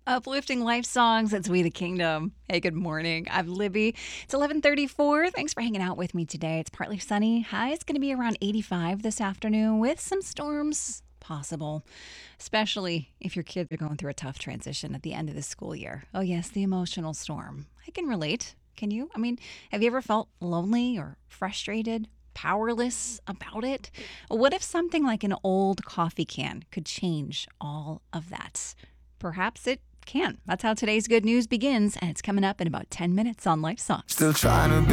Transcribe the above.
Uplifting life songs. It's We the Kingdom. Hey, good morning. I'm Libby. It's 11:34. Thanks for hanging out with me today. It's partly sunny. High is going to be around 85 this afternoon with some storms possible, especially if your kids are going through a tough transition at the end of the school year. Oh, yes, the emotional storm. I can relate. Can you? I mean, have you ever felt lonely or frustrated? Powerless about it? What if something like an old coffee can could change all of that? Perhaps it can. That's how today's good news begins, and it's coming up in about 10 minutes on Life Songs. Still trying to